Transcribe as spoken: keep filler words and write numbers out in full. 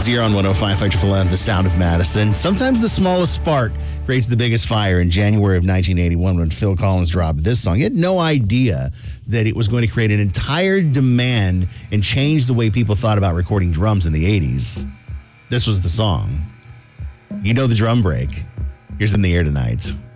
here on one oh five point five, The Sound of Madison. Sometimes the smallest spark creates the biggest fire. In January of nineteen eighty-one, when Phil Collins dropped this song, he had no idea that it was going to create an entire demand and change the way people thought about recording drums in the eighties. This was the song. You know the drum break. Here's In the Air Tonight.